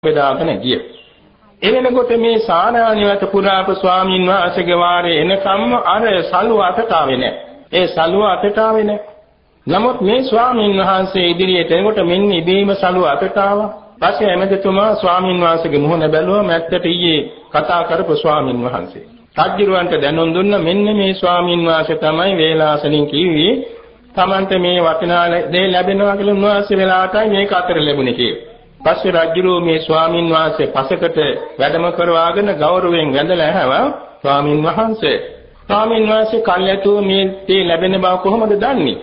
බෙදාගෙන ගිය. එවෙනකොට මේ සානානිවත පුරාප ස්වාමීන් වහන්සේගේ වාරේ එනකම්ම අර සලුව අතට ආවේ නැහැ. ඒ සලුව අතට ආවේ නැහැ. නමුත් මේ ස්වාමීන් වහන්සේ ඉදිරියට එනකොට මෙන්න ඉබේම සලුව අතට ආවා. පස්සේ එමෙතුමා ස්වාමීන් වහන්සේගේ මුහුණ බැලුවා මැත්තට ඊයේ කතා කරපු ස්වාමීන් වහන්සේ. රජුරවන්ට දැනුම් දුන්න මෙන්න මේ ස්වාමීන් වහන්සේ තමයි වේලාසනින් කිව්වේ තමන්ට මේ වටිනා දේ ලැබෙනවා කියලා උන්වහන්සේ වෙලාවටයි මේක අතර ලැබුණේ කියලා. පස්සේ රජුරෝ මේ ස්වාමීන් වහන්සේ පසකට වැඩම කරවාගෙන ගෞරවයෙන් වැඳලා ඇහැවා ස්වාමීන් වහන්සේ කල්යතු මේ තේ ලැබෙන බව කොහොමද දන්නේ?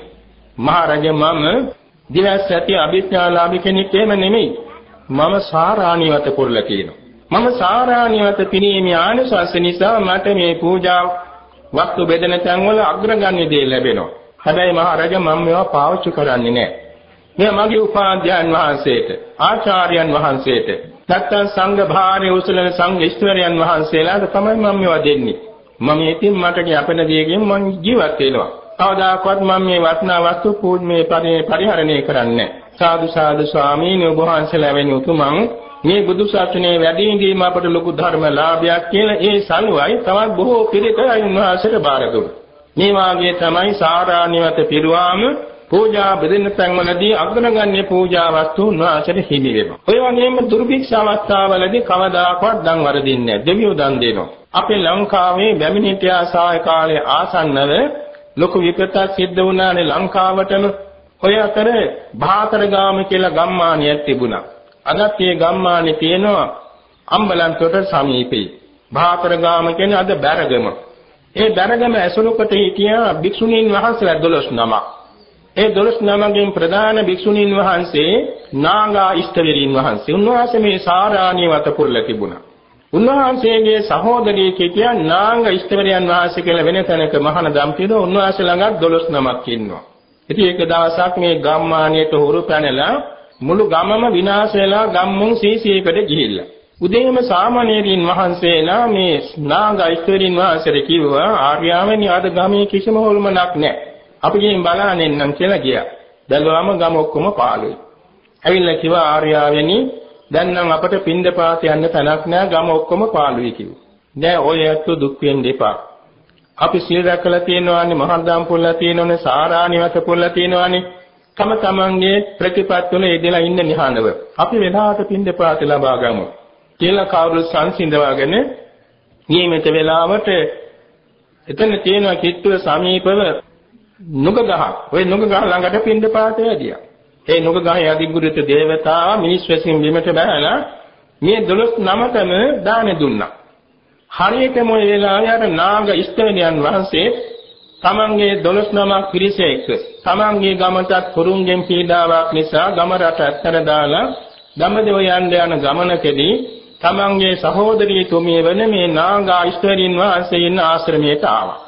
මහරජා මම දිවස් ඇති අභිඥාලාභී කෙනෙක් එහෙම නෙමෙයි. මම සාරාණිවත පුරලා කියනවා. මම සාරාණිවත පිරීමේ ආනිසංස නිසා මට මේ පූජා වස්තු බෙදෙන තැන් වල අග්‍රගණ්‍ය දේ ලැබෙනවා. හැබැයි මහරජා මම මේවා පාවිච්චි කරන්නේ නැහැ. මේ මගේ උපාධ්‍යයන් වහන්සේට ආචාර්යයන් වහන්සේට නැත්නම් සංඝ භාරයේ උසලන සංඝ ඉස්වරයන් වහන්සේලාට තමයි මම මේවා දෙන්නේ. මම ඉතින් මට යැපෙන දේකින් මම ජීවත් වෙනවා. කවදාකවත් මම මේ වටිනා වස්තු පූජ්‍ය පරිහරණය කරන්නේ නැහැ. සාදු සාදු ස්වාමීන් වහන්සේලා වෙන උතුමන් මේ බුදු සසුනේ වැඩි වීම අපට ලොකු ධර්ම ලාභයක් කියලා ඒ සල්වයි තවත් බොහෝ පිළිත උන්වහන්සේට බාර දුන්නා. මේ වාගේ තමයි සාරාණිවත පිරුවාම පූජා බෙදෙන තැන්වලදී අග්‍රගණ්‍ය පූජා වස්තු උන්වහන්සේට හිමි වෙනවා. ඔය වගේම දුර්භික්ෂ අවස්ථාවලදී කවදාකවත් දන් වරදින්නේ නැහැ. දෙවියෝ දන් දෙනවා. අපේ ලංකාවේ බැමිණිටියා සාය කාලයේ ආසන්නව ලොකු විපතක් සිද්ධ වුණානේ ලංකාවටම. ඔය අතර භාතරගාම කියලා ගම්මානයක් තිබුණා. අදත් මේ ගම්මානේ තියෙනවා අම්බලන්තොට සමීපේ. භාතරගාම කියන්නේ අද බැරගම. ඒ බැරගම ඇසුරු කොට හිටියා භික්ෂුණීන් වහන්සේලා 12 නමක්. ඒ 12 නමකින් ප්‍රධාන භික්ෂුණීන් වහන්සේ නාගා ඉෂ්ඨවරීන් වහන්සේ. උන්වහන්සේ මේ සාරාණිවත පුරලා තිබුණා. උන්වහන්සේගේ සහෝදරිය කිටියා නාග ඉෂ්ඨවරයන් වහන්සේ කියලා වෙන තැනක මහානදම් තියෙනවා. උන්වහන්සේ ළඟත් 12 නමක් ඉන්නවා. ඉතින් එක දවසක් මේ ගම්මානියට හොරු පැනලා මුළු ගමම විනාශ වෙලා ගම්මුන් සීසීකට ගිහිල්ලා. උදේම සාමණේරීන් වහන්සේලා මේ නාග ඉෂ්ඨවරීන් වහන්සේට කිව්වා ආර්යාවනි අද ගමේ කිසිම හොල්මනක් නැහැ. අපි ගිහින් බලන්න එන්නම් කියලා ගියා. බැලුවාම ගම ඔක්කොම පාළුයි. ඇවිල්ලා කිව්වා ආර්යාවනි දැන් නම් අපට පින්දපාත යන්න තැනක් නැහැ ගම ඔක්කොම පාළුයි කිව්වා. දැන් ඔය ඇත්ත දුක් වෙන්න එපා. අපි සීල රැකලා තියෙනවානේ මහාදාම් පුරලා තියෙනවානේ සාරාණිවත පුරලා තියෙනවානේ. තමන්ගේ ප්‍රතිපත්තිවල යෙදලා ඉන්න නිහඬව. අපි වෙලාවට පින්දපාත ලබා ගමු. කියලා කවුරු සංසිඳවගෙන නියමිත වෙලාවට එතන තියෙන කිට්ටුව සමීපව නුග ගහ. ওই නුග ගහ ළඟට පින්දපාත වැඩියා. ඒ නුග ගහේ අධිගුරුත දේවතාවා මිනිස් වෙසින් බිමට බැලලා මේ 12 නමතම දාන දුන්නා. හරියටම ওই වෙලාවේ අර නාග ඉෂ්ඨවරයන් වහන්සේ තමන්ගේ 12 නමක් පිරිස එක්ක තමන්ගේ ගමටත් කුරුංගෙන් පීඩාවක් නිසා ගම රට අත්තර දාලා දඹදිව යන්න යන ගමනකදී තමන්ගේ සහෝදරිය තුමිය වෙන මේ නාග ඉෂ්ඨවරීන් වහන්සේ ඉන්න ආශ්‍රමයට ආවා.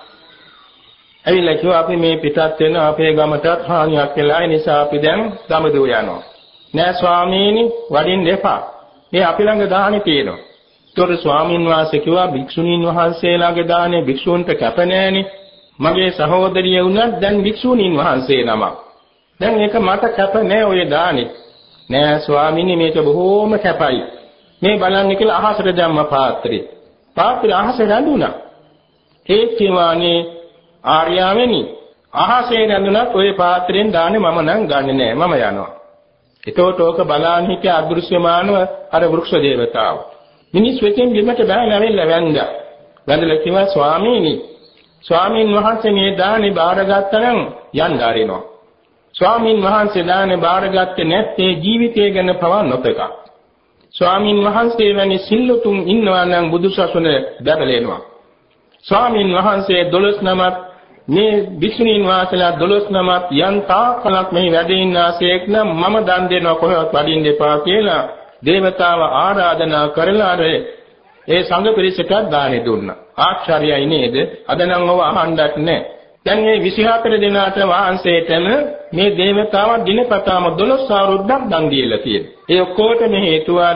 ඇවිල්ලා කිව්වා අපි මේ පිටත් වෙන අපේ ගමටත් හානියක් වෙලා ඒ නිසා අපි දැන් දඹදිව යනවා. නෑ ස්වාමීනි වඩින්න එපා. මේ අපි ළඟ දාහනේ තියෙනවා. ඒතොර ස්වාමීන් වහන්සේ කිව්වා භික්ෂුණීන් වහන්සේලාගේ දානේ භික්ෂූන්ට කැප නෑනේ. මගේ සහෝදරිය වුණත් දැන් භික්ෂුණීන් වහන්සේ නමක්. දැන් ඒක මට කැප නෑ ඔය දානේ. නෑ ස්වාමීනි මේක බොහෝම කැපයි. මේ බලන්න කියලා අහසට දැම්ම පාත්‍රේ. පාත්‍රය අහසේ රැඳුණා. ඒ කිවානේ ආර්යාවෙනි අහසේ රැඳුණත් ඔය පාත්‍රයෙන් දාන්නේ මම නම් ගන්නෙ නෑ මම යනවා. ඒතකොට ඕක බලන්න හිටිය අදෘශ්‍යමානව අර වෘක්ෂ දේවතාව. මිනිස් වෙතින් බිමට බැලලා වැඳලා. වැඳලා කිව්වා ස්වාමීන් වහන්සේ මේ දානේ බාරගත්තා නම් යන්න ආරිනවා. ස්වාමීන් වහන්සේ දානේ බාරගත්තේ නැත්තේ ජීවිතය ගැන පවා නොපෙක. ස්වාමීන් වහන්සේ වැනි සිල්ලුතුන් ඉන්නවා නම් බුදුසසුන බැලලෙනවා. ස්වාමීන් වහන්සේ 12 නමක් මේ භික්ෂුණීන් වහන්සේලා 12 නමක් යන්තා කලක් මේ වැඩ ඉන්න ආසේක් නම් මම දන් දෙනවා කොහෙවත් වඩින්න එපා කියලා දේවතාව ආරාධනා කරලා ඒ සංඝ පිරිසට දානෙ දුන්නා. ආශ්චර්යයි නේද? අද නම් ඔව අහන්නත් නැහැ. දැන් මේ 24 දිනාට වහන්සේටම මේ දේවතාව දිනපතාම 12 අවුරුද්දක් දන් දීලා තියෙනවා. ඒ ඔක්කොටම හේතුව අර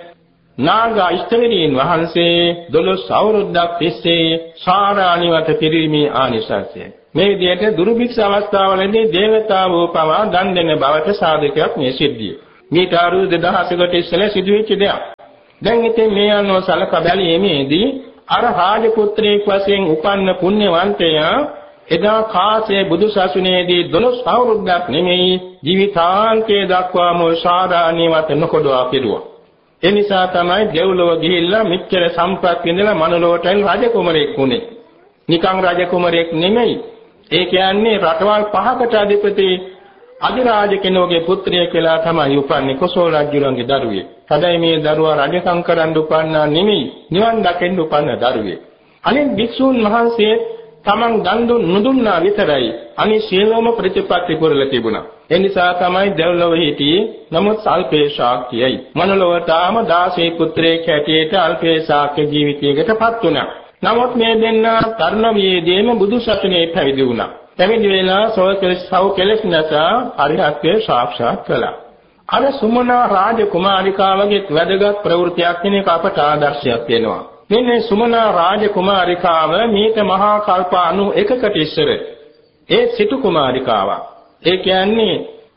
නාග ඉෂ්ඨවරීන් වහන්සේ 12 අවුරුද්දක් තිස්සේ සාරාණිවත පිරීමේ ආනිසංසය. මේ විදිහට දුර්භික්ෂ අවස්ථාවලදී දේවතාවෝ පවා දන් දෙන බවට සාධකයක් මේ සිද්ධිය. මේට අවුරුදු 2000කට ඉස්සෙල්ලා සිදුවෙච්ච දෙයක්. දැන් ඉතින් මේ අනුව සලකා බැලීමේදී අර රාජපුත්‍රයෙක් වශයෙන් උපන්න පුණ්‍යවන්තයා එදා කාසේ බුදු සසුනේදී 12 අවුරුද්දක් නෙමෙයි ජීවිතාන්තයේ දක්වාම සාරාණියවත් නොකොඩවා පිරුවා. ඒ නිසා තමයි දෙව්ලොව ගිහිල්ලා මෙච්චර සම්පත් විඳලා මනුලොවට රජ කුමරෙක් වුණේ. නිකං රජ කුමරෙක් නෙමෙයි. ඒ කියන්නේ රටවල් 5කට අධිපති අධිරාජ කෙනෙකුගේ පුත්‍රයෙක් කියලා තමයි උපන්නේ කොසල් රජුගේ දරුවෙක්. හැබැයි මේ දරුවා රජකම් කරන්න උපන්නා නෙමෙයි නිවන් දකින්න උපන්න දරුවෙක්. අනිත් භික්ෂුන් වහන්සේ තමන් දන් නොදුන්නා විතරයි අනිත් සියලුම ප්‍රතිපත්ති පුරලා තිබුණා. ඒ නිසා තමයි දෙව්ලොව හිටියේ නමුත් අල්පේ ශාක්‍යයි. මනුලොවටම 16 පුත්‍රයෙක් හැටියට අල්පේ ශාක්‍ය ජීවිතයකටපත් වුණා. නමුත් මේ දෙන්නා තරුණ වියේදීම බුදු සසුනේ පැවිදි වුණා. පැවිදි වෙලා සව කෙලෙස් නැසා අරිහත්ත්වයේ සාක්ෂාත් කළා. අර සුමනා රාජකුමාරිකාවගේ වැදගත් ප්‍රවෘත්තියක් කියන එක අපට ආදර්ශයක් වෙනවා. මෙන්න සුමනා රාජකුමාරිකාව මේක මහා කල්ප 91කට ඉස්සර ඒ සිටු කුමාරිකාවක්. ඒ කියන්නේ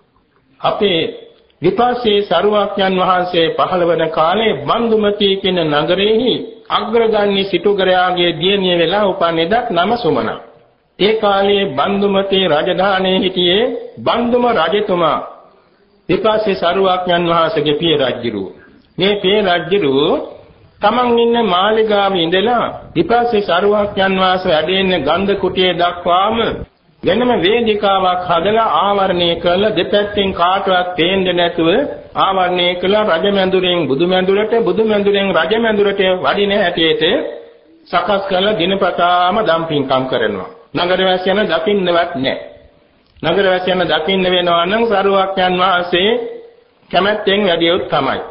අපේ විපස්සී සරුවක්යන් වහන්සේ පහළ වන කාලේ බන්දුමති කියන නගරෙහි අග්‍රගණ්‍ය සිටුගරයාගේ දියණිය වෙලා උපන්නේදක් නම සුමනා. ඒ කාලේ බන්දුමති රජධානයේ හිටියේ බන්දුම රජතුමා විපස්සී සරුවක්යන් වහන්සේගේ පිය රජුරු. මේ පිය රජුරු තමන් ඉන්න මාලිගාවේ ඉඳලා විපස්සී සරුවක්යන් වහන්සේ වැඩ ඉන්න ගන්ධ කුටිය දක්වාම වෙනම වේදිකාවක් හදලා ආවරණය කරලා දෙපැත්තෙන් කාටවත් පේන්නේ නැතුව ආවරණය කළා රජමැඳුරෙන් බුදුමැඳුරට බුදුමැඳුරෙන් රජමැඳුරට වඩින හැටියට සකස් කරලා දිනපතාම දම්පින්කම් කරනවා. නගරවාසීන් දකින්නවත් නැහැ. නගරවාසීන් දකින්න වෙනවා නම් සරුවක්යන් වහන්සේ කැමැත්තෙන් වැඩියොත් තමයි.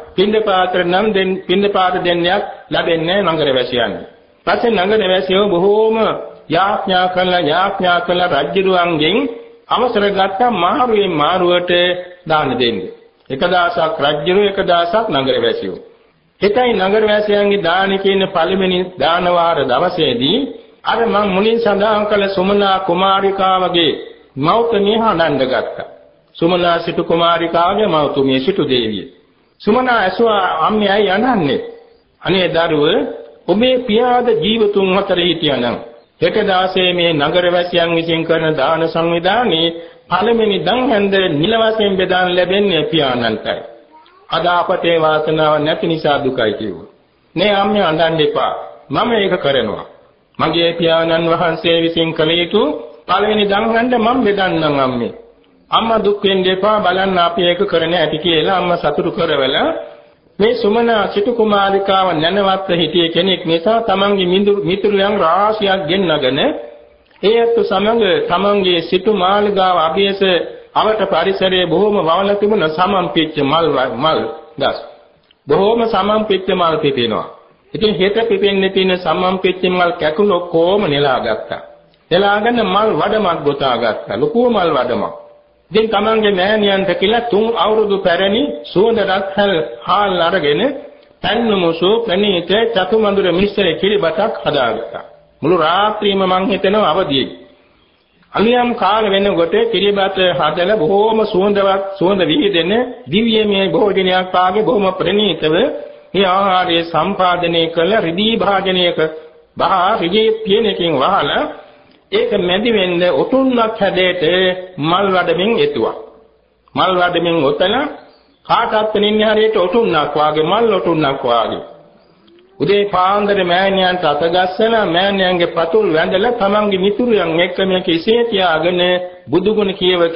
පින්දපාත දෙන්නයක් ලැබෙන්නේ නගරවාසීන්. පස්සේ නගරවාසීෝ බොහෝම යාඥා කළා රජුරුවන්ගෙන් අවසර ගත්තා මාරුවෙන් මාරුවට දාන දෙන්නේ. 1000ක් රජුරු 1000ක් නගරවාසීෝ. හිතයි නගරවාසීන්ගේ දාන කියන පළවෙනි දාන වාර දවසේදී අර මම මුලින් සඳහන් කළ සුමනා කුමාරිකාවගේ මෞතුමිය හඬන්න ගත්තා. සුමනා සිටු කුමාරිකාවගේ මෞතුමිය සිටු දේවිය. සුමනා ඇසුවා අම්මේ ඇයි අඬන්නේ? අනේ දරුව ඔබේ පියාද ජීවතුන් අතර හිටියානම් 16 මේ නගරවාසීන් විසින් කරන දාන සංවිධානයේ පළවෙනි දන් හැන්ද නිල වශයෙන් බෙදාන් ලැබෙන්නේ පියාණන්ටයි. අද අපට ඒ වාසනාව නැති නිසා දුකයි කිව්වා. නේ අම්මේ අඬන්න එපා. මම ඒක කරනවා. මගේ පියාණන් වහන්සේ විසින් කළ යුතු පළවෙනි දන් හැන්ද මම බෙදන්නම් අම්මේ. අම්මා දුක් වෙන්න එපා බලන්න අපි ඒක කරන්න ඇති කියලා අම්මා සතුටු කරවලා මේ සුමනා සිටු කුමාරිකාව නැනවත්ව හිටියේ කෙනෙක් නිසා තමන්ගේ මිතුරුයන් රාශියක් ගෙන්නගෙන ඒත් සමග තමන්ගේ සිටු මාලිගාව අභියස අවට පරිසරයේ බොහොම වවල තිබුණ සමම්පිච්ච මල් ගස් බොහොම සමම්පිච්ච මල් පිපෙනවා. ඉතින් හෙට පිපෙන්නේ තියෙන සමම්පිච්ච මල් කැකුළු ඔක්කොම නෙලා ගත්තා. නෙලාගෙන මල් වඩමක් ගොතා ගත්තා. ලොකු මල් වඩමක්. ඉතින් තමන්ගේ මෑණියන්ට කියලා 3 අවුරුදු පැරණි සුවඳ රත්හල් හාල් අරගෙන තන්නමුසු ප්‍රණීත චතුමඳුර මිශ්‍ර කිරිබතක් හදාගත්තා. මුළු රාත්‍රියම මං හිතනවා අවදියේ. අලියම් කාල වෙනකොට කිරිබත හදලා බොහොම සුවඳ විහිදෙන දිව්‍යමය භෝජනයක් වාගේ බොහොම ප්‍රණීතව මේ ආහාරය සම්පාදනය කළ රිදී භාජනයක රිදී පියනකින් වහලා ඒක මැදි වෙන්න ඔටුන්නක් හැදේට මල් වඩමින් එතුවා. මල් වඩමින් ඔතන කාටත් පෙනෙන්නේ හරියට ඔටුන්නක් වාගේ මල් ඔටුන්නක් වාගේ. උදේ පාන්දර මෑණියන්ට අතගස්සලා මෑණියන්ගේ පතුල් වැඳලා තමන්ගේ මිතුරුයන් එක්ක මේක ඉසේ තියාගෙන බුදුගුණ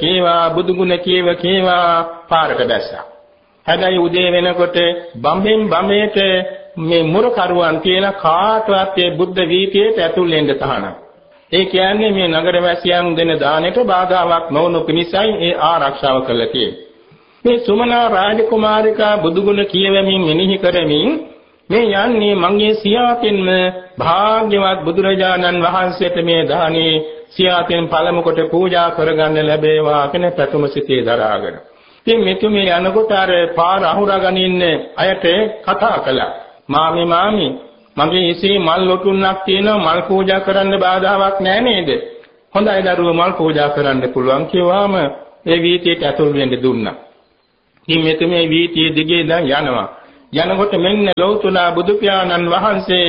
කියව පාරට දැස්සා. හැබැයි උදේ වෙනකොට බම්බෙට මේ මුරකරුවන් කියලා කාටවත් ඒ බුද්ධ වීථියට ඇතුල් වෙන්න තහනම්. ඒ කියන්නේ මේ නගරවාසීන් දෙන දාණයට බාධාවක් නොවනු පිණිසයි ඒ ආරක්ෂාව කළේ තියෙන්නේ. මේ සුමනා රාජකුමාරිකා බුදුගුණ කියවමින් මෙනෙහි කරමින් මේ යන්නේ මගේ සියාතින්ම භාග්‍යවත් බුදුරජාණන් වහන්සේට මේ දානේ සියාතින් පළමු කොට පූජා කරගන්න ලැබේවා කියන පැතුම සිතේ දරාගෙන. ඉතින් මෙතුමේ යනකොට අර පාර අහුරාගෙන ඉන්න අයට කතා කළා. මාමි මගේ ඉසේ මල් ලොටුන්නක් තියෙනවා මල් පූජා කරන්න බාධාවක් නැහැ නේද? හොඳයි දරුවෝ මල් පූජා කරන්න පුළුවන් කිව්වාම ඒ වීථියට ඇතුල් වෙන්න දුන්නා. ඉතින් මෙතුමේ වීතිය දිගේ දැන් යනවා. යනකොට මෙන්න ලෞතුලා බුදු පියාණන් වහන්සේ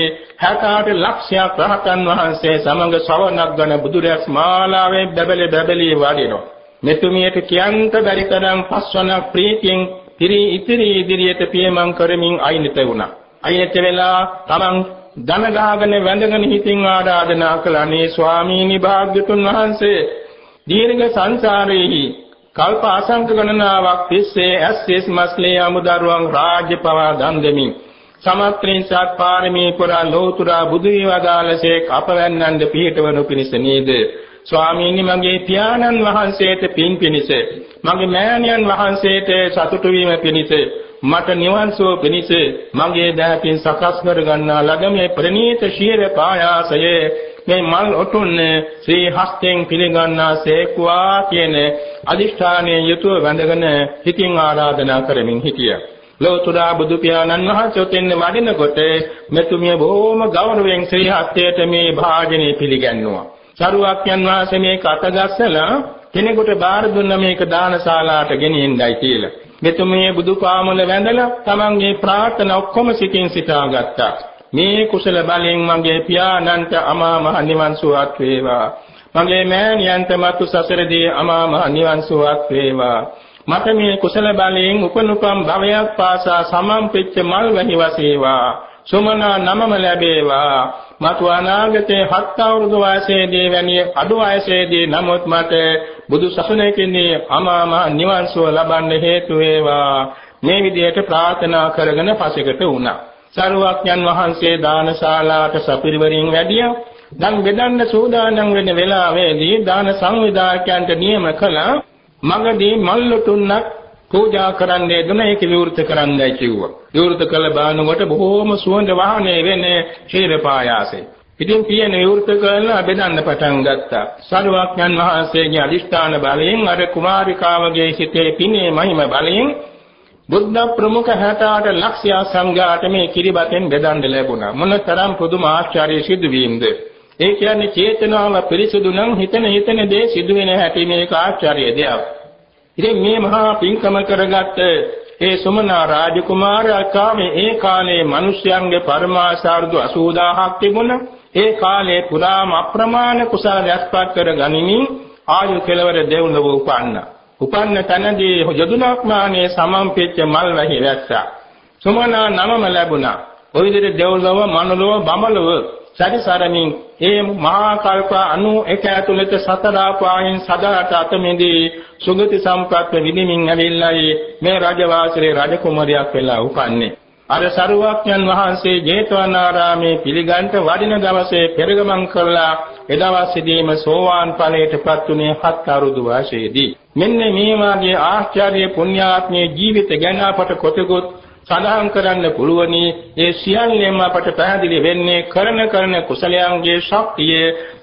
68 ලක්ෂයක් රහතන් වහන්සේ සමග ශ්‍රවණක් ගන බුදුරැස් මාලාවේ බැබලි වඩිනවා. මෙතුමියට කියන්ත බැරි තරම් පස්වනක් ප්‍රීතියෙන් ඉතිරි ඉදිරියට පියමන් කරමින් අයිනිත වුණා. අයිනිත වෙලා තමන් දන ගහගෙන වැඳගෙන හිතින් ආරාධනා කළානේ ස්වාමීනි භාග්‍යතුන් වහන්සේ දීර්ඝ සංසාරේහි කල්ප අසංඛ ගණනාවක් තිස්සේ ඇස්සිස් මස්ලේ අමුදරුවන් රාජ්‍ය පවා දන් දෙමින් සමත්‍රින් සත් පාරමී පුරා ලෝතුරා බුදු වේවදාලසේ අපවැන්නන්ද පිහිටවනු පිණිස නේද ස්වාමීනි මගේ පියාණන් වහන්සේට පින් පිණිස මගේ මෑණියන් වහන්සේට සතුටු වීම පිණිස මට නිවන් සුව පිණිස මගේ දහතින් සකස් කර ගන්නා ලද මේ ප්‍රණීත ශීර පායාසයේ මේ මල් ඔටුන්න ශ්‍රී හස්තෙන් පිළිගන්නාසේක්වා කියන අදිෂ්ඨානයේ යුතුව වැඳගෙන හිතින් ආරාධනා කරමින් හිටියා. ලෝතුරා බුදු පියාණන් වහන්සේ තෙන්න වඩිනකොට මෙතුමිය බොහොම ගෞරවයෙන් ශ්‍රී හස්තයට මේ භාජනය පිළිගන්නවා. සරුවක්යන් වහන්සේ මේක අතගස්සලා කෙනෙකුට බාර දුන්න මේක දානශාලාවට ගෙනියන්නයි කියලා. මෙතුමිය බුදුපාමුල වැඳලා තමන්ගේ ප්‍රාර්ථනා ඔක්කොම සිතින් සිතාගත්තා. මේ කුසල බලෙන් මගේ පියාණන්ට අමා මහ නිවන් සුවත් වේවා. මගේ මෑණියන්ට මතු සසරදී අමා මහ නිවන් සුවත් වේවා. මට මේ කුසල බලෙන් උපනුපම් භවයක් පාසා සමම්පෙච්ච මල් වැහි වසේවා. සුමනා නමම ලැබේවා. මතු අනාගතේ 7 අවුරුදු වයසේදී වැනි අඩු වයසේදී නමුත් මට බුදු සසුනේකින්නේ අමා මහ නිවන් සුව ලබන්න හේතු වේවා. මේ විදිහට ප්‍රාර්ථනා කරගෙන පසෙකට වුණා. සරුවක්ඥන් වහන්සේ දානශාලාවට සපිරිවරින් වැඩියා. දැන් බෙදන්න සූදානම් වෙන වෙලාවේදී දාන සංවිධායකයන්ට නියම කළා මගදී මල්ලොටුන්නක් පූජා කරන්නේ දුන ඒක විවෘත කරන්නයි කිව්වා. විවෘත කළ බානුවට බොහෝම සුවඳ වාහනේ වෙන්නේ ශීර පායාසෙ. ඉතින් පියන විවෘත කරලා බෙදන්න පටන් ගත්තා. සරුවක්ඥන් වහන්සේගේ අදිෂ්ඨාන බලයෙන් අර කුමාරිකාවගේ සිතේ පිනේ මහිම බලයෙන් බුද්ධ ප්‍රමුඛ 68 ලක්ෂ්‍ය සංඝයාට මේ කිරිබතෙන් බෙදන්න ලැබුණා. මොනතරම් පුදුම ආශ්චර්ය සිදුවීමද. ඒ කියන්නේ චේතනාව පිරිසුදු නම් හිතන දේ සිදු වෙන හැටි මේක ආශ්චර්ය දෙයක්. ඉතින් මේ මහා පින්කම කරගත්ත ඒ සුමනා රාජකුමාරයාගේ ඒ කාලේ මිනිස්යන්ගේ පරමාසාරදු 80000ක් තිබුණා. ඒ කාලේ පුරාම අප්‍රමාණ කුසල රැස්පත් කර ගනිමින් ආයු කෙලවර දෙව්ලොව උපන්නා. උපන්න තැනදී යදුනාක්මානයේ සමම්පෙච්ච මල් වැහි වැස්සා. සුමනා නමම ලැබුණා. ඔය විදිහට දෙව්ලොව මනුලොව බඹලොව සැරිසරමින් ඒ මහා කල්ප 91 ඇතුළත සතර ආපායන් සදාට අතමෙදී සුගති සම්ප්‍රාප්ත විදිමින් ඇවිල්ලායි මේ රජවාසලේ රජකුමාරියක් වෙලා උපන්නේ. අර සරුවක්ඥන් වහන්සේ ජේතවනාරාමේ පිළිගන්ට වඩින දවසේ පෙරගමන් කළා. ඒ දවසේදීම සෝවාන් ඵලයටපත් උනේ 7 අවුරුදු වයසේදී. මෙන්න මේ වාගේ ආශ්චර්ය පුණ්‍යාත්මයේ ජීවිත ගැන අපට කොටගොත් සඳහන් කරන්න පුළුවනි. ඒ සියල්ලම අපට පැහැදිලි වෙන්නේ කරන කුසලයන්ගේ ශක්තිය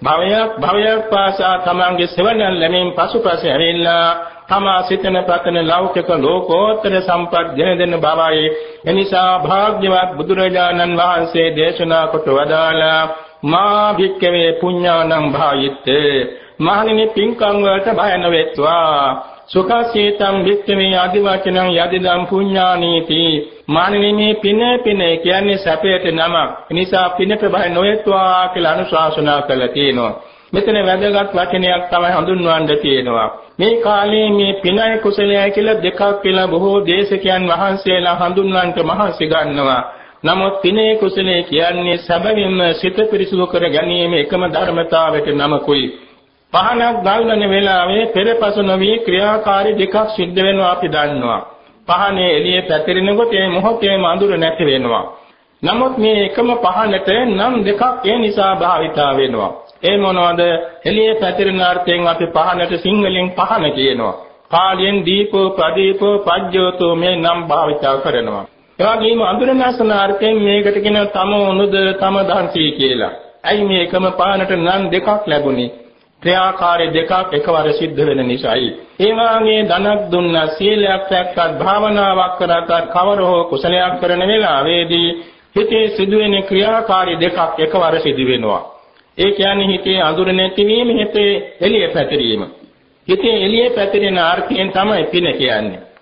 භවයක් පාසා තමන්ගේ සෙවණන් ලැබෙමින් පසුපස ඇවිල්ලා තමා සිතන පතන ලෞකික ලෝකෝත්තර සම්පත් ගෙන දෙන බවයි. එනිසා භාග්‍යවත් බුදුරජාණන් වහන්සේ දේශනා කොට වදාලා මා භික්ඛවේ පුඤ්ඤානං භායිත්තේ මහණෙනි පින්කම් වලට බය නොවෙත්වා. සුඛසීතං භික්ඛවේ ආදිවචනං යදිදම් පුඤ්ඤානීති. මහණෙනි මේ පින කියන්නේ සැපයට නමක්. එනිසා පිනට බය නොවෙත්වා කියලා අනුශාසනා කළා තියෙනවා. මෙතන වැදගත් වචනයක් තමයි හඳුන්වන්න තියෙනවා. මේ කාලේ මේ පිනයි කුසලයි කියලා දෙකක් කියලා බොහෝ දේශකයන් වහන්සේලා හඳුන්වන්නට මහන්සි ගන්නවා. නමුත් පිනේ කුසලයේ කියන්නේ සැබවින්ම සිත පිරිසුදු කර ගැනීම එකම ධර්මතාවයට නමකුයි. පහනක් ගල්වන වෙලාවේ පෙරපසු නොවි ක්‍රියාකාරී දෙකක් සිද්ධ වෙනවා අපි දන්නවා. පහනේ එළියේ පැතිරෙනකොට ඒ මොහොතේම අඳුර නැති වෙනවා. නමුත් මේ එකම පහනට නම් දෙකක් ඒ නිසා භාවිතා වෙනවා. ඒ මොනවද? එළියේ පැතිරෙන අර්ථයෙන් අපි පහනට සිංහලෙන් පහන කියනවා. පාලියෙන් දීපෝ ප්‍රදීපෝ පජ්ජෝතෝ මේ නම් භාවිතා කරනවා. ඒ වගේම අඳුර නැසන අර්ථයෙන් මේකට කියන තමෝනුද තම දන්සී කියලා. ඇයි මේ එකම පහනට නම් දෙකක් ලැබුණේ? ක්‍රියාකාරී දෙකක් එකවර සිද්ධ වෙන නිසායි. ඒ වාගේ ධනක් දුන්නා සීලයක් රැක්කත් භාවනාවක් කරත් කවර හෝ කුසලයක් කරන වෙලාවේදී හිතේ සිදුවෙන ක්‍රියාකාරී දෙකක් එකවර සිදු වෙනවා. ඒ කියන්නේ හිතේ අඳුර නැතිවීම, හිතේ එළිය පැතිරීම. හිතේ එළිය පැතිරෙන අර්ථයෙන් තමයි පින කියන්නේ.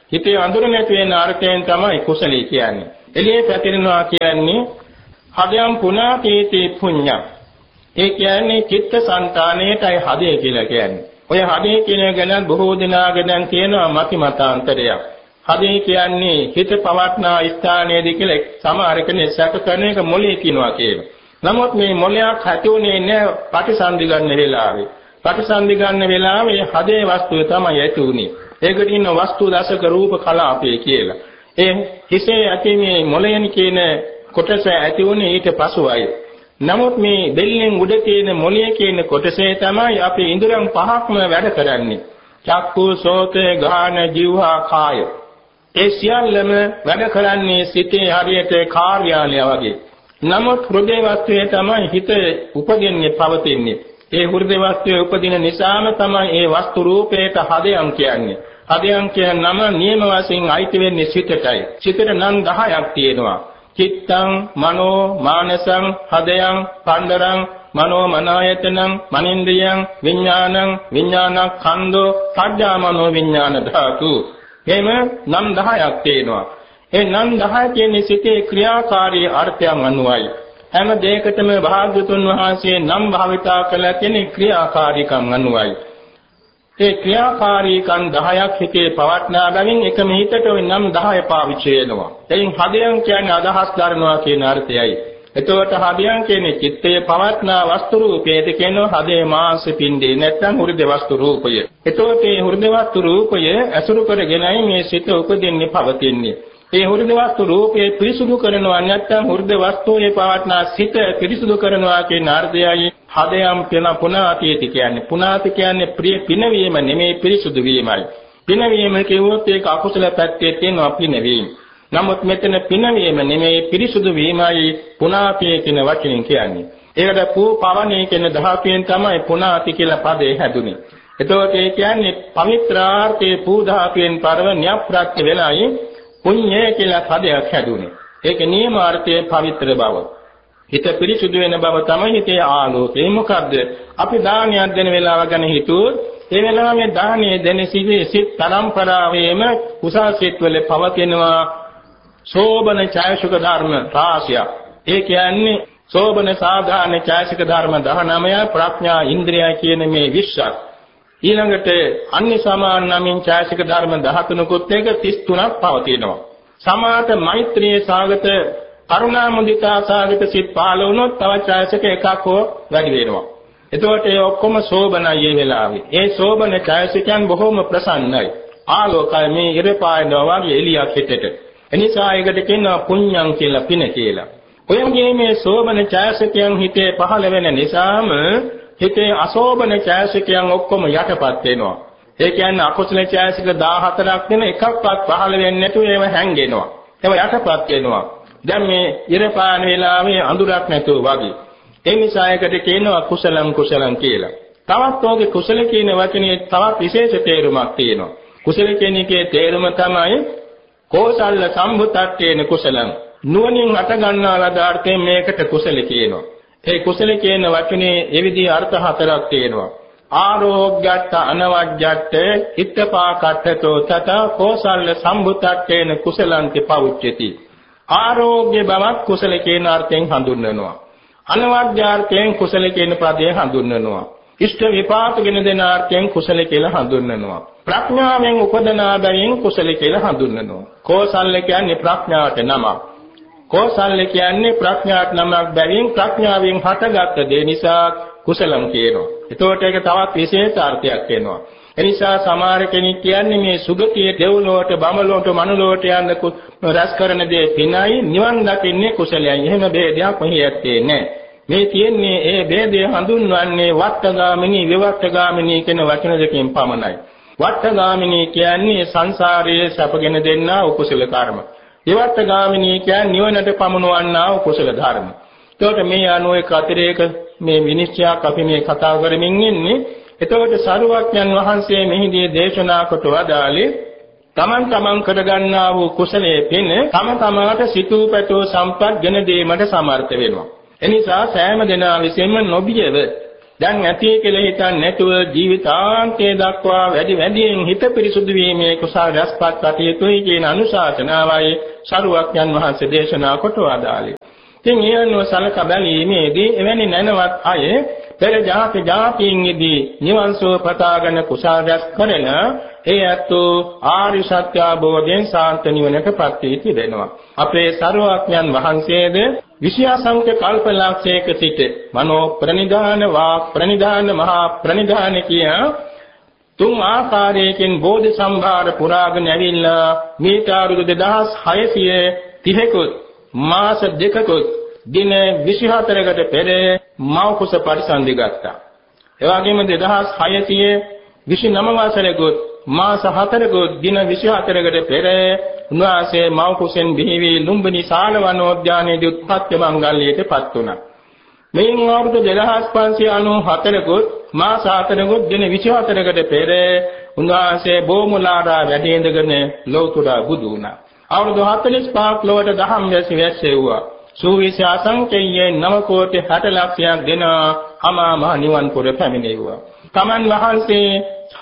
හිතේ අඳුර නැති වෙන අර්ථයෙන් තමයි කුසලී කියන්නේ. එළියේ පැතිරෙනවා කියන්නේ හදයන් පුනාතීති පුඤ්ඤං. ඒ කියන්නේ චිත්ත සංතානයේටයි හදේ කියලා කියන්නේ. ඔය හදේ කියන ගැන බොහෝ දෙනාගේ දැන් තියෙනවා මතිමතාන්තරයක්. හදේ කියන්නේ හිත පවත්නා ස්ථානයේදී කියලා සමහර කෙනෙක් සැක කරන එක මොලේ කියනවා කියලා. නමුත් මේ මොලයක් හැටුනේ නැහැ ප්‍රතිසන්දි ගන්න වෙලාවේ. ප්‍රතිසන්දි ගන්න වෙලාවේ හදේ වස්තුව තමයි ඇති උනේ. ඒකට ඉන්න වස්තු දශක රූප කලාපය කියලා. ඒ හිසේ ඇති මේ මොලයන් කියන කොටස ඇති උනේ ඊට පසුවයි. නමුත් මේ දෙල්ලෙන් උඩ තියෙන මොළයේ කියන කොටසේ තමයි අපි ඉන්ද්‍රයන් පහක්ම වැඩ කරන්නේ. චක්කු, සෝත, ගාන, જીවහා, කාය. ඒ සියල්ලම වැඩ කරන්නේ සිතේ හරියට කාර්යාලය වගේ. නමුත් හෘදේ වස්තුවේ තමයි හිත උපදින්නේ පවතින්නේ. ඒ හෘදේ වස්තුවේ උපදින නිසාම තමයි ඒ වස්තු රූපයට හදයන් කියන්නේ. හදයන් කියන නම නියම වශයෙන් අයිති වෙන්නේ සිතටයි. සිතට නම් 10ක් තියෙනවා. චිත්තං මනෝ මානසං හදයන් පණ්ඩරං මනෝ මනායතනං මනින්ද්‍රියං විඥානං විඥානඛණ්ඩෝ සද්ධා මනෝ විඥාන ධාතු. එහෙම නම් 10ක් තියෙනවා. ඒ නම් 10 කියන්නේ සිතේ ක්‍රියාකාරී අර්ථයන් අනුවයි. හැම දෙයකටම භාග්‍යතුන් වහන්සේ නම් භාවිතා කළ තියෙන ක්‍රියාකාරීකම් අනුවයි. ඒ ක්‍රියාකාරීකම් 10ක් හිතේ පවත්නා බැවින් එකම හිතට ওই නම් 10 පාවිච්චි වෙනවා. එයින් හදයන් කියන්නේ අදහස් දරනවා කියන අර්ථයයි. එතකොට හදයන් කියන්නේ චිත්තයේ පවත්නා වස්තු රූපයේද කියනවා හදේ මාංශ පිණ්ඩේ නැත්නම් හෘද වස්තු රූපය. එතකොට මේ හෘද වස්තු රූපය අසුරු කරගෙනයි මේ සිත උපදින්නේ පවතින්නේ. ඒ හෘද වස්තු රූපේ පිරිසුදු කරනවා නැත්නම් හෘද වස්තුවේ පවත්නා සිත පිරිසුදු කරනවා කියන අර්ථයයි හදයන් පින පුනාතිති කියන්නේ. පුනාති කියන්නේ ප්‍රිය පිනවීම නෙමෙයි පිරිසුදු වීමයි. පිනවීම කියුවොත් ඒක අකුසල පැත්තේ තියෙනවා පිනවීම. නමුත් මෙතන පිනවීම නෙමෙයි පිරිසුදු වීමයි පුනාතිය කියන වචනෙන් කියන්නේ. ඒකට පවණේ කියන ධාතුවෙන් තමයි පුනාති කියලා පදේ හැදුනේ. එතකොට ඒ කියන්නේ පවිත්‍රාර්ථයේ පූධාතුවෙන් පරව න්‍යප්‍රත්‍ය වෙලයි පුඤ්ඤය කියලා පදයක් හැදුනේ. ඒක නියමාර්ථයේ පවිත්‍ර බව. හිත පිරිසුදු වෙන බව තමයි හිතේ ආලෝකය. මොකද්ද? අපි දානයක් දෙන වෙලාව ගැන හිතුවොත් ඒ වෙලාවේ දානයේ දෙන සිත් පරම්පරාවේම කුසල් සිත් වල පවතිනවා සෝබන ඡායසුක ධර්ම රාශිය. ඒ කියන්නේ සෝබන සාධාන ඡායසුක ධර්ම 19 ප්‍රඥා ඉන්ද්‍රිය කියන මේ 20ක්. ඊළඟට අන්‍ය සමාන නමින් ඡායසික ධර්ම 13කුත් එක 33ක් පවතිනවා. සමාත මෛත්‍රී සාගත කරුණා මුදිතා සාගත සිත් 15 වුණොත් තව ඡායසික එකක් හෝ වැඩි වෙනවා. එතකොට ඒ ඔක්කොම සෝබනයි වෙලාවේ. ඒ සෝබන ඡායසිකයන් බොහොම ප්‍රසන්නයි. ආලෝකයි මේ ඉරපායනවා වගේ එළියක් හිටට. එනිසා ඒකට කියනවා පුඤ්ඤං කියලා පින කියලා. ඔයගේ මේ සෝබන ඡායසිකයන් හිතේ පහළ වෙන නිසාම හිතේ අසෝබන ඡායසිකයන් ඔක්කොම යටපත් වෙනවා. ඒ කියන්නේ අකුසල ඡායසික 14ක් වෙන එකක්වත් පහළ වෙන්නේ නැතුව ඒව හැංගෙනවා. ඒව යටපත් වෙනවා. දැන් මේ ඉරපාන වේලාවේ අඳුරක් නැතුව වගේ. ඒ නිසා ඒකට කියනවා කුසලං කියලා. තවත් ඔගේ කුසල කියන වචනේ තවත් විශේෂ තේරුමක් තියෙනවා. කුසල කියන එකේ තේරුම තමයි කෝසල්ල සම්භුතත්තේන කුසලං. නුවණින් හට ගන්නා ලද අර්ථයෙන් මේකට කුසල කියනවා. ඒ කුසල කියන වචනේ එවිදී අර්ථ හතරක් තියෙනවා. ආරෝග්‍යත්ත අනවජ්ජත්ත ඉත්තපාකට්ඨතෝ තත කෝසල්ල සම්භුතත්තේන කුසලන්ති පවුච්චති. ආරෝග්‍ය බවක් කුසල කියන අර්ථයෙන් හඳුන්වනවා. අනවජ්ජාර්ථයෙන් කුසල කියන පදයෙන් හඳුන්වනවා. ඉෂ්ඨ විපාකගෙන දෙන අර්ථයෙන් කුසල කියලා හඳුන්වනවා. ප්‍රඥාවෙන් උපදනා බැවින් කුසල කියලා හඳුන්වනවා. කෝසල්ල කියන්නේ ප්‍රඥාවට නමක්. කෝසල්ල කියන්නේ ප්‍රඥාට නමක් බැවින් ප්‍රඥාවෙන් හටගත් දේ නිසා කුසලම් කියනවා. එතකොට ඒක තවත් විශේෂ අර්ථයක් වෙනවා. එනිසා සමහර කෙනෙක් කියන්නේ මේ සුගතිය දෙව්ලොවට බඹලොවට මනුලොවට යන්න රැස් කරන දේ පිනයි නිවන් දකින්නේ කුසලයයි. එහෙම ભેදයක් මෙහි ඇත්තේ නැහැ. මේ තියෙන්නේ ඒ ભેදය හඳුන්වන්නේ වත්තගාමිනී විවත්තගාමිනී කියන වචන දෙකෙන් පමණයි. වත්තගාමිනී කියන්නේ සංසාරයේ සැපගෙන දෙන්නා කුසල කර්ම. විවත්තගාමිනී කියන්නේ නිවනට පමුණවන්නා කුසල ධර්ම. එතකොට මේ අනුව එක අතිරේක මේ විනිශ්චයක් අපි මේ කතා කරමින් ඉන්නේ. එතකොට සරුවඥන් වහන්සේ මෙහිදී දේශනා කොට වදාළේ තමන් කරගන්නා වූ කුසලයේ පින තම තමාට සිතූ පැතෝ සම්පත් ගෙන දීමට සමර්ථ වෙනවා. එනිසා සෑම දෙනා විසින්ම නොබියව දැන් ඇති කියලා හිතන්නේ නැතුව ජීවිතාන්තය දක්වා වැඩි වැඩියෙන් හිත පිරිසුදු වීමේ කුසල රැස්පත් කටයුතුයි කියන අනුශාසනාවයි සරුවක්යන් වහන්සේ දේශනා කොට වදාළේ. ඉතින් ඊයන්ව සලක බැලීමේදී එවැනි නැනවත් අය පෙර ජාතීන්ෙහිදී නිවන් සුව පතාගෙන කුසල රැස් කරන ඒ අතෝ ආර්ය සත්‍ය අවබෝධයෙන් සාන්ත නිවනටපත් වී තිබෙනවා. අපේ සරුවක්යන් වහන්සේද විෂයාසංඛ්‍ය කල්පලක්ෂයක සිට මනෝ ප්‍රනිධාන වාක් ප්‍රනිධාන මහා ප්‍රනිධාන කිය තුන් ආකාරයකින් බෝධි සම්භාර පුරාගෙන ඇවිල්ලා මේට අවුරුදු 2630කුත් මාස දෙකකුත් දින 24කට පෙර මව් කුස පරිසන්දි ගත්තා. ඒ වගේම 2629 වසරෙකුත් මාස 4කුත් දින 24කට පෙර උන්වහන්සේ මව් කුසෙන් බිහි ලුම්බිනි සාල වනෝද්‍යානයේදී උත්පත්ති මංගල්‍යයටපත් වුණා. මෙයින් අවුරුදු 2594කුත් මාස 4කුත් දින 24කට පෙර උන්වහන්සේ බෝමුලාරා වැඩ ඉඳගෙන ලෞතුරා බුදු වුණා. අවුරුදු 45ක් ලොවට දහම් වැසෙව්වා. සූවිසි අසංකේයයෙන් 9 කෝටි 60 ලක්ෂයක් දෙන අමා මහ නිවන් පුර පැමිණෙව්වා. තමන් වහන්සේ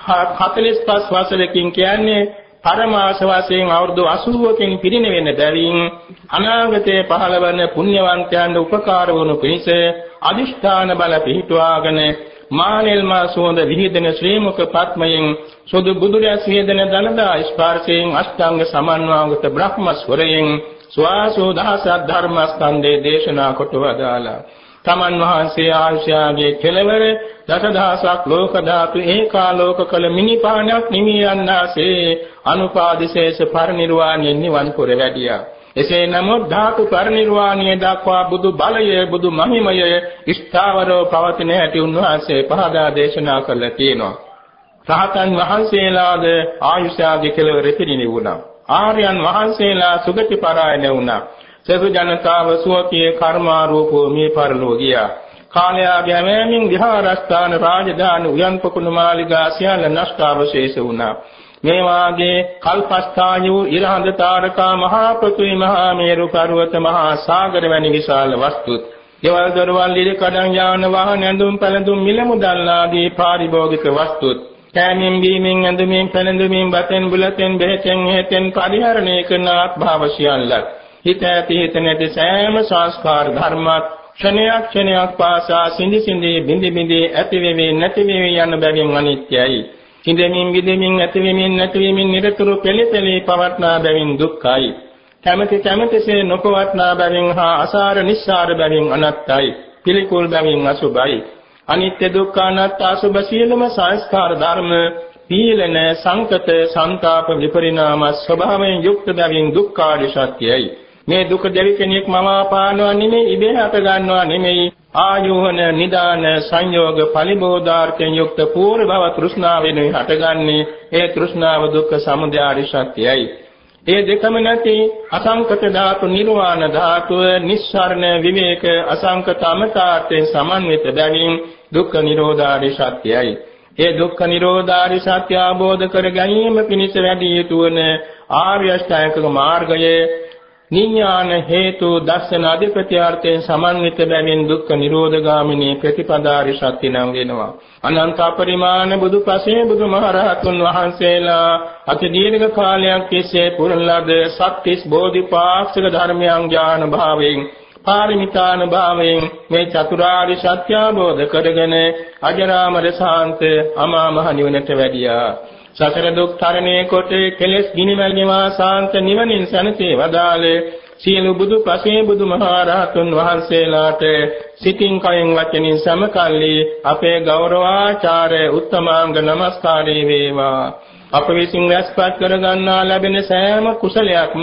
45 වසරකින් කියන්නේ පරමාස වශයෙන් අවුරුදු 80කින් පිරිනිවෙන බැවින් අනාගතයේ පහළවන පුණ්‍යවන්තයන්ට උපකාර වනු පිණිස අදිෂ්ඨාන බල පිහිටුවාගෙන මානෙල් මා සෝඳ විහිදෙන ශ්‍රී මුඛ පත්මයෙන් සුදු බුදුරැස් විහිදෙන දලදා ස්පර්ශයෙන් අෂ්ටාංග සමන්වාගත බ්‍රහ්ම ස්වරයෙන් ස්වාසෝ දහසක් ධර්මස්කන්ධේ දේශනා කොට වදාලා තමන් වහන්සේ ආශ්‍යාගේ කෙළවර දසදහසක් ලෝක ධාතු ඒකාලෝක කළ මිනිපාණක් නිමි යන්නාසේ අනුපාදිශේෂ පරිනිර්වාණයෙන් නිවන් පුර වැඩියා. එසේ නමුත් ධාතු පරිනිර්වාණය දක්වා බුදු බලය බුදු මහිමය ස්ථාවරව පවතින හැටි උන්වහන්සේ පහදා දේශනා කළා තියෙනවා. රහතන් වහන්සේලාද ආයුෂාගේ කෙළවර පිරිනිවුණා. ආර්යයන් වහන්සේලා සුගති පරායන වුණා. සතු ජනතාව සුවකී කර්මාරූපෝ මේ පරලෝ ගියා. කාලයාගේ හැමෙමින් විහාරස්ථාන රාජධානි උයන් පොකුණු මාලිගා සියල්ල නෂ්ටාවශේෂ වුණා. මේ වාගේ කල්පස්ථායු ඉරහඳ තාරකා මහා පෘථිවි මහා මේරු පර්වත මහා සාගර වැනි විශාල වස්තුත් දේවල් දරවල් ඉර කඩන් යාන වාහන ඇඳුම් පැළඳුම් මිල මුදල් ආදී පාරිභෝගික වස්තුත් කෑමෙන් බීමෙන් ඇඳුමින් පැළඳුමින් බතෙන් බුලතෙන් බෙහෙතෙන් හේතෙන් පරිහරණය කරන ආත්භාව සියල්ලත් හිත ඇති හිත නැති සෑම සංස්කාර ධර්මත් ක්ෂණයක් ක්ෂණයක් පාසා සිඳි සිඳි බිඳි බිඳි ඇති වෙමි නැති වෙමි යන බැවින් අනිත්‍යයි. සිඳෙමින් බිඳෙමින් ඇති වෙමින් නැති වෙමින් නිරතුරු පෙළපෙළී පවත්නා බැවින් දුක්ඛයි. කැමැති කැමැතිසේ නොපවත්නා බැවින් හා අසාර නිස්සාර බැවින් අනත්තයි. පිළිකුල් බැවින් අසුභයි. අනිත්‍ය දුක්ඛ අනාත්ම අසුභ සියලුම සංස්කාර ධර්ම පීලන සංකත සංතාප විපරිණාම ස්වභාවයෙන් යුක්ත බැවින් දුක්ඛාරි සත්‍යයි. මේ දුක දෙවි කෙනෙක් මම පානවා නෙමෙයි ඉබේ හට ගන්නවා නෙමෙයි ආයෝහන නිදාන සංයෝග පරිබෝධාර්ථයෙන් යුක්ත පූර්ව භව තෘෂ්ණාවෙන් හටගන්නේ ඒ තෘෂ්ණාව දුක්ඛ සමුදය ආරි සත්‍යයි. ඒ දෙකම නැති අසංකත ධාතු නිර්වාණ ධාතුව නිස්සාරණ විවේක අසංකත අමතාර්ථයෙන් සමන්විත බැවින් දුක්ඛ නිරෝධාරි සත්‍යයි. ඒ දුක්ඛ නිරෝධාරි සත්‍ය අවබෝධ කර ගැනීම පිණිස වැඩි යුතු වන ආර්ය අෂ්ටාංගික මාර්ගයේ නිඥාන හේතු දර්ශන අධිපත්‍යාර්ථයෙන් සමන්විත බැවින් දුක්ඛ නිරෝධගාමිනී ප්‍රතිපදාරි සත්‍ය නම් වෙනවා. අනන්ත පරිමාණ බුදුපසේ බුදුමහරහතුන් වහන්සේලා අති දීර්ඝ කාලයක් තිස්සේ පුරන ලද සත්‍තිස් බෝධිපාක්ෂික ධර්මයන් ඥාන භාවයෙන් පාරමිතාන භාවයෙන් මේ චතුරාර්ය සත්‍ය අවබෝධ කරගෙන අජරාමර ශාන්ත අමා මහ නිවනට වැඩියා. සතර දුක් තරණේ කොට කෙලෙස් ගිනිමල් නිවා ශාන්ත නිවනින් සැනසී වදාළේ සියලු බුදු පසේ බුදුමහරහතුන් වහන්සේලාට සිතින් කයෙන් වචනින් සමකල්ලි අපේ ගෞරවාචාර්ය උත්තමාංග නමස්කාරේ වේවා. අප විසින් රැස්පත් කර ගන්නා ලැබෙන සෑම කුසලයක්ම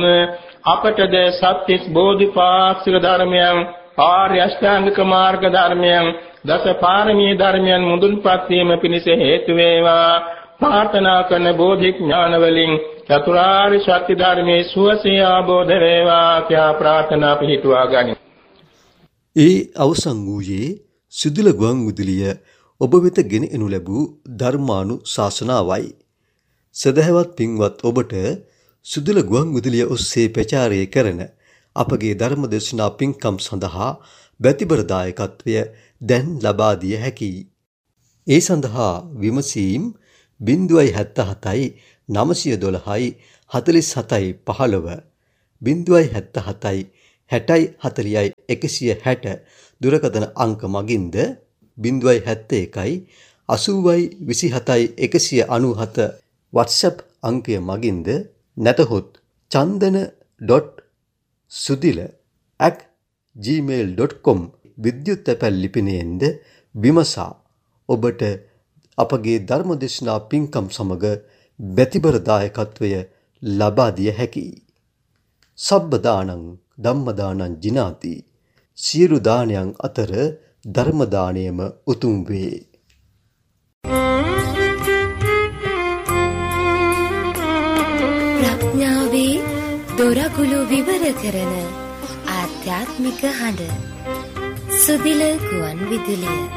අපටද සත්‍තිස් බෝධිපාක්ෂික ධර්මයන් ආර්ය අෂ්ටාංගික මාර්ග ධර්මයන් දස පාරමී ධර්මයන් මුදුන්පත් වීම පිණිස හේතු වේවා. ප්‍රාර්ථනා කරන බෝධි ඥාන වලින් චතුරාර්ය සත්‍ය ධර්මයේ සුවසේ ආબોධ වේවා කියා ප්‍රාර්ථනා පිහිටුවා ගනිමු. ඒ අවසන් වූයේ සිදුල ගුවන් විදුලිය ඔබ වෙත ගෙන එනු ලැබූ ධර්මානුශාසනාවයි. සදහවත් පින්වත් ඔබට සිදුල ගුවන් විදුලිය ඔස්සේ ප්‍රචාරය කරන අපගේ ධර්ම දේශනා පින්කම් සඳහා බැතිබර දායකත්වය දැන් ලබා දිය හැකියි. ඒ සඳහා විමසීම් 077යි 912යි 47යි 15 077යි 60යි 40යි 160 දුරකථන අංක මගින්ද 071යි 80යි 27යි 197 WhatsApp අංකය මගින්ද නැතහොත් chandana.sudila@gmail.com විද්‍යුත් තැපැල් ලිපිනයෙන්ද විමසා ඔබට අපගේ ධර්මදේශනා පින්කම් සමග බැතිබර දායකත්වය ලබා දිය හැකියි. සබ්බ දානං ධම්ම දානං ජිනාති. සියලු දානයන් අතර ධර්ම දානයම උතුම් වේ. ප්‍රඥාවේ දොරගුළු විවර කරන ආධ්‍යාත්මික හඬ සුදිල ගුවන් විදුලිය